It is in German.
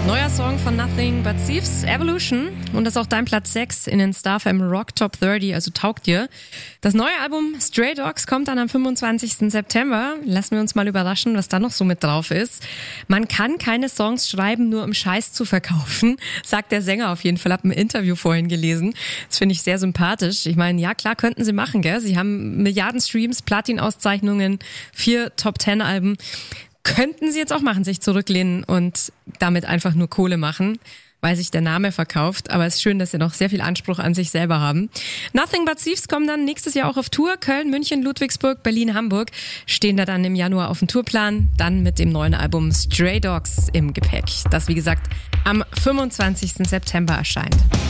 Neuer Song von Nothing But Thieves, Evolution. Und das ist auch dein Platz 6 in den StarFM Rock Top 30, also taugt dir. Das neue Album Stray Dogs kommt dann am 25. September. Lassen wir uns mal überraschen, was da noch so mit drauf ist. Man kann keine Songs schreiben, nur um Scheiß zu verkaufen, sagt der Sänger auf jeden Fall. Hab ein Interview vorhin gelesen. Das finde ich sehr sympathisch. Ich meine, ja klar, könnten sie machen, gell? Sie haben Milliarden Streams, Platin-Auszeichnungen, 4 Top-10-Alben. Könnten sie jetzt auch machen, sich zurücklehnen und damit einfach nur Kohle machen, weil sich der Name verkauft. Aber es ist schön, dass sie noch sehr viel Anspruch an sich selber haben. Nothing But Thieves kommen dann nächstes Jahr auch auf Tour. Köln, München, Ludwigsburg, Berlin, Hamburg stehen da dann im Januar auf dem Tourplan. Dann mit dem neuen Album Stray Dogs im Gepäck, das wie gesagt am 25. September erscheint.